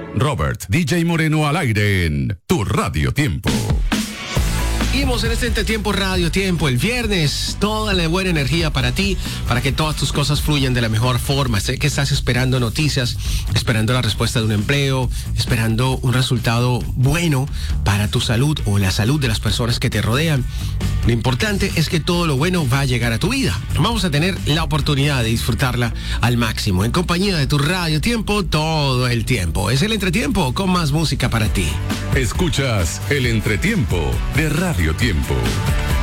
Robert DJ Moreno al aire en Tu Radio Tiempo. Seguimos en este Entretiempo Radio Tiempo, el viernes, toda la buena energía para ti, para que todas tus cosas fluyan de la mejor forma. Sé que estás esperando noticias, esperando la respuesta de un empleo, esperando un resultado bueno para tu salud o la salud de las personas que te rodean. Lo importante es que todo lo bueno va a llegar a tu vida. Vamos a tener la oportunidad de disfrutarla al máximo, en compañía de Tu Radio Tiempo todo el tiempo. Es el Entretiempo con más música para ti. Escuchas el Entretiempo de Radio Tiempo.